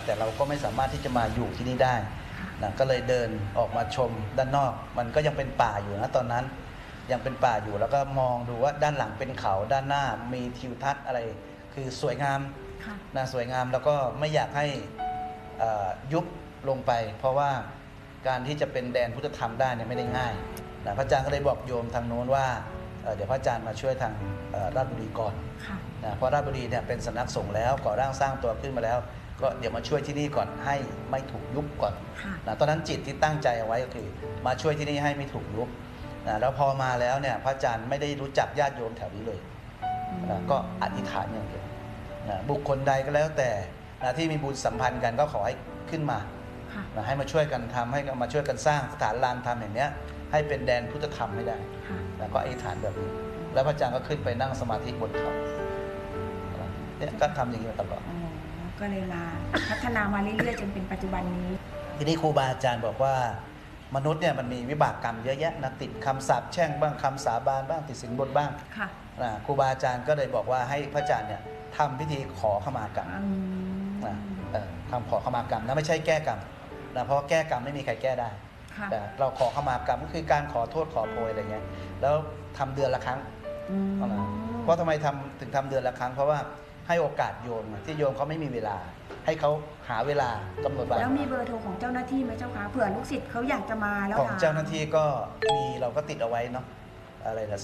แต่เราก็ไม่สามารถที่จะมาอยู่ที่นี่ได้นะก็เลยเดินออกมาชมด้านนอกมันก็ยังเป็นป่าอยู่นะตอนนั้นยังเป็นป่าอยู่แล้วก็มองดูว่าด้านหลังเป็นเขาด้านหน้ามีทิวทัศน์อะไรคือสวยงามนะสวยงามแล้วก็ไม่อยากให้ยุบลงไปเพราะว่าการที่จะเป็นแดนพุทธธรรมได้เนี่ยไม่ได้ง่ายนะพระอาจารย์ก็เลยบอกโยมทางโน้นว่าเดี๋ยวพระอาจารย์มาช่วยทางราชบุรีก่อนนะเพราะราชบุรีเนี่ยเป็นสำนักสงฆ์แล้วก่อร่างสร้างตัวขึ้นมาแล้วก็เดี๋ยวมาช่วยที่นี่ก่อนให้ไม่ถูกยุบก่อนนะตอนนั้นจิตที่ตั้งใจเอาไว้ก็คือมาช่วยที่นี่ให้ไม่ถูกยุบนะแล้วพอมาแล้วเนี่ยพระอาจารย์ไม่ได้รู้จักญาติโยมแถวนี้เลยนะก็อธิษฐานอย่างเดียวนะบุคคลใดก็แล้วแต่นะที่มีบุญสัมพันธ์กันก็ขอให้ขึ้นมานะให้มาช่วยกันทำให้มาช่วยกันสร้างสถานลานธรรมอย่างนี้ให้เป็นแดนพุทธธรรมให้ได้แล้วก็อธิษฐานแบบนี้แล้วพระอาจารย์ก็ขึ้นไปนั่งสมาธิบนเขาเนี่ยก็ทำอย่างนี้มาตลอดก็เลยมาพัฒนามาเรื่อยๆจนเป็นปัจจุบันนี้ทีนี้ครูบาอาจารย์บอกว่ามนุษย์เนี่ยมันมีวิบากกรรมเยอะแยะนะติดคำสาปแช่งบ้างคำสาบานบ้างติดสินบนบ้างครูบาอาจารย์ก็เลยบอกว่าให้พระอาจารย์เนี่ยทำพิธีขอขมากรรมทำขอขมากรรมนะไม่ใช่แก้กรรมนะเพราะแก้กรรมไม่มีใครแก้ได้แต่เราขอขมากรรมก็คือการขอโทษขอโพยอะไรเงี้ยแล้วทำเดือนละครั้งเพราะทำไมถึงทำเดือนละครั้งเพราะว่าให้โอกาสโยมที่โยมเขาไม่มีเวลาให้เขาหาเวลา กำหนดวันแล้วมีเบอร์โทรของเจ้าหน้าที่ไหมเจ้าคะเผื่อลูกศิษย์เขาอยากจะมาแล้วของเจ้าหน้าที่ก็มีเราก็ติดเอาไว้เนาะอะไรนะ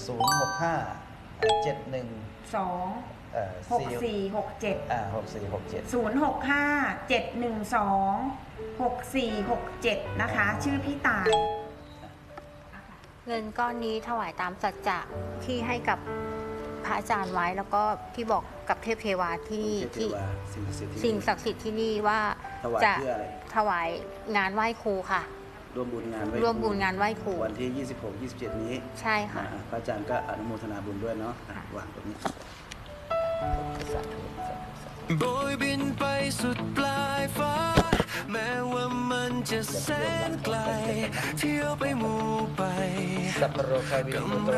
065-712-6467 นะคะชื่อพี่ตายเงินก้อนนี้ถวายตามสัจจะที่ให้กับพระอาจารย์ไว้แล้วก็ที่บอกกับเทพเทวาที่สิ่งศักดิ์สิทธิ์ที่นี่ว่าจะถวายงานไหว้ครูค่ะร่วมบุญงานไหว้ครูวันที่26-27นี้ใช่ค่ะพระอาจารย์ก็อนุโมทนาบุญด้วยเนาะวางตรงนี้โบยบินไปสุดปลายฟ้าแม้ว่ามันจะแสนไกลเที่ยวไปหมู่ไป